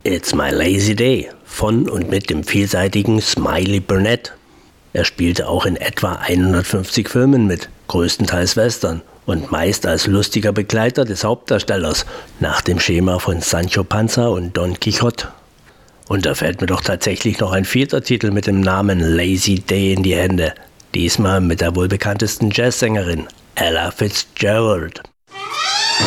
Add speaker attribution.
Speaker 1: It's My Lazy Day von und mit dem vielseitigen Smiley Burnette. Er spielte auch in etwa 150 Filmen mit, größtenteils Western und meist als lustiger Begleiter des Hauptdarstellers, nach dem Schema von Sancho Panza und Don Quixote. Und da fällt mir doch tatsächlich noch ein vierter Titel mit dem Namen Lazy Day in die Hände, diesmal mit der wohl bekanntesten Jazzsängerin Ella Fitzgerald.